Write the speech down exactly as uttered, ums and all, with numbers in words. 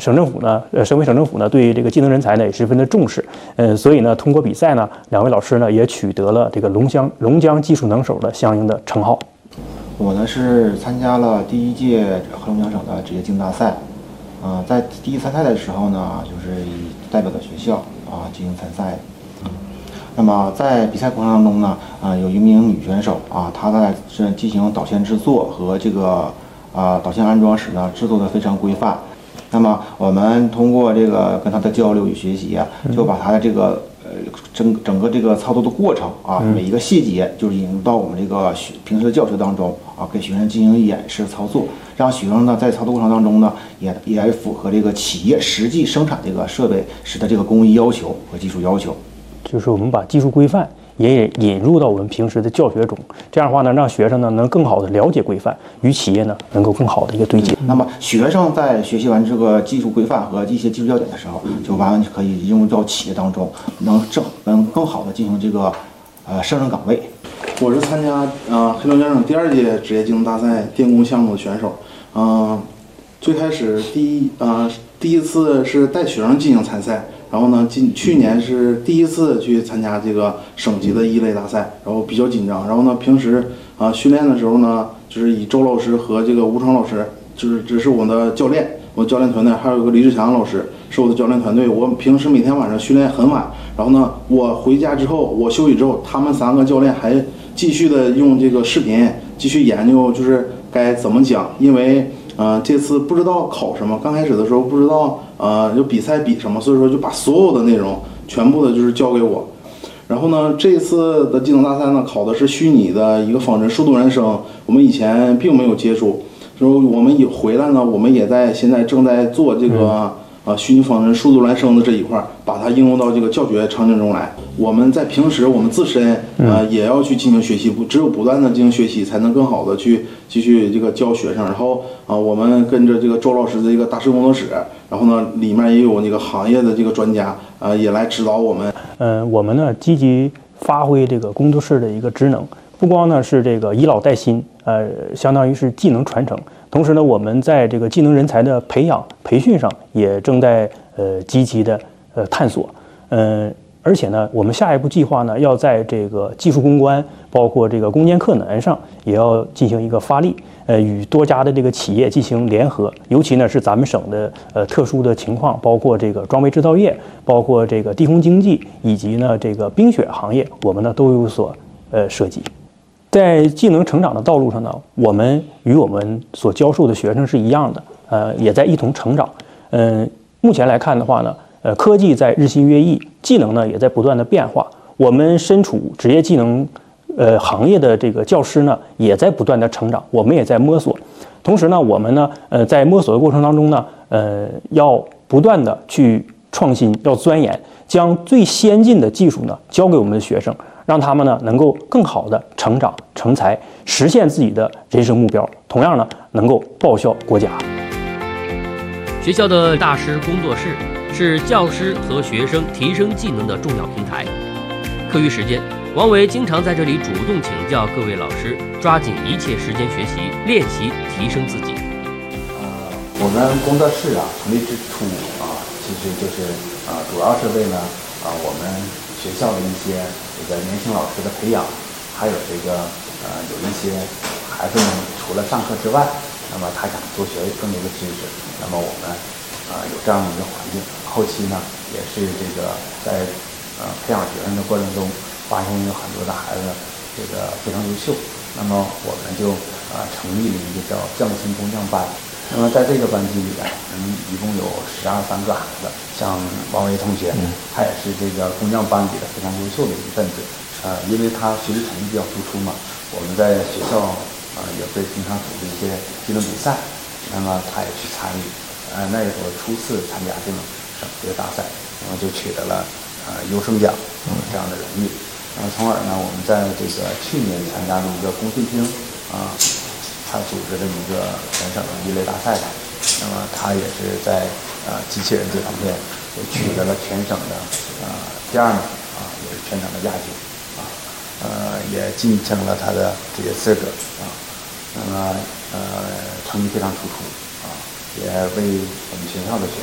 省政府呢，呃，省委省政府呢，对这个技能人才呢也十分的重视，呃，所以呢，通过比赛呢，两位老师呢也取得了这个龙江龙江技术能手的相应的称号。 我呢是参加了第一届黑龙江省的职业技能大赛，啊、呃，在第一参赛的时候呢，就是以代表的学校啊进行参赛。嗯，那么在比赛过程当中呢，啊、呃，有一名女选手啊，她在是进行导线制作和这个啊、呃、导线安装时呢，制作的非常规范。那么我们通过这个跟她的交流与学习啊，就把她的这个呃整整个这个操作的过程啊，每一个细节就是引入到我们这个学平时的教学当中啊，给学生进行演示操作，让学生呢在操作过程当中呢，也也符合这个企业实际生产这个设备时的这个工艺要求和技术要求。 就是我们把技术规范也引入到我们平时的教学中，这样的话呢，让学生呢能更好的了解规范，与企业呢能够更好的一个对接。 那么学生在学习完这个技术规范和一些技术要点的时候，就完全可以应用到企业当中，能正能更好的进行这个呃胜任岗位。 我是参加呃黑龙江省第二届职业技能大赛电工项目的选手，嗯、呃，最开始第一呃第一次是带学生进行参赛。然后呢，今去年是第一次去参加这个省级的一类大赛，然后比较紧张。然后呢，平时啊、呃、训练的时候呢，就是以周老师和这个吴成老师，就是这是我的教练，我的教练团队，还有一个李志强老师是我的教练团队。我平时每天晚上训练很晚，然后呢，我回家之后，我休息之后，他们三个教练还继续的用这个视频继续研究，就是该怎么讲，因为。呃，这次不知道考什么，刚开始的时候不知道，呃，就比赛比什么，所以说就把所有的内容全部的就是交给我。然后呢，这次的技能大赛呢，考的是虚拟的一个仿真数度孪生，我们以前并没有接触。所以我们也回来呢，我们也在现在正在做这个呃虚拟仿真数度孪生的这一块，把它应用到这个教学场景中来。我们在平时我们自身呃也要去进行学习，不只有不断的进行学习，才能更好的去继续这个教学生。然后啊、呃，我们跟着这个周老师的这个大师工作室，然后呢里面也有那个行业的这个专家啊、呃、也来指导我们。 嗯、呃，我们呢积极发挥这个工作室的一个职能，不光呢是这个以老带新，呃，相当于是技能传承。同时呢，我们在这个技能人才的培养培训上也正在呃积极的呃探索，嗯、呃。而且呢，我们下一步计划呢，要在这个技术攻关，包括这个攻坚克难上，也要进行一个发力，呃，与多家的这个企业进行联合。尤其呢是咱们省的呃特殊的情况，包括这个装备制造业，包括这个地空经济，以及呢这个冰雪行业，我们呢都有所呃涉及。在技能成长的道路上呢，我们与我们所教授的学生是一样的，呃，也在一同成长。嗯、呃，目前来看的话呢。呃，科技在日新月异，技能呢也在不断的变化。我们身处职业技能呃行业的这个教师呢，也在不断的成长，我们也在摸索。同时呢，我们呢呃在摸索的过程当中呢，呃要不断的去创新，要钻研，将最先进的技术呢教给我们的学生，让他们呢能够更好的成长成才，实现自己的人生目标，同样呢能够报效国家。 学校的大师工作室是教师和学生提升技能的重要平台。课余时间，王维经常在这里主动请教各位老师，抓紧一切时间学习、练习、提升自己。 呃，我们工作室啊，成立之初啊，其实就是啊、呃，主要是为了啊、呃，我们学校的一些这个年轻老师的培养，还有这个呃，有一些孩子们除了上课之外，那么他想多学更多的知识，那么我们啊、呃、有这样的一个环境。后期呢，也是这个在呃培养学生的过程中，发现有很多的孩子这个非常优秀，那么我们就啊、呃、成立了一个叫匠心工匠班。那么在这个班级里边，我们一共有十二三个孩子，像王维同学，嗯、他也是这个工匠班里的非常优秀的一份子。呃，因为他学习成绩比较突出嘛，我们在学校啊、呃、也会经常组织一些技能比赛，那么他也去参与。呃，那时候初次参加这种省级大赛，然后就取得了呃优胜奖这样的荣誉。呃，从而呢，我们在这个去年参加的一个工训厅啊，他组织的一个全省的一类大赛吧。那么他也是在呃机器人这方面也取得了全省的呃第二名啊，也是全省的亚军啊，呃也晋升了他的职业资格啊。那么呃成绩非常突出啊，也为我们学校的学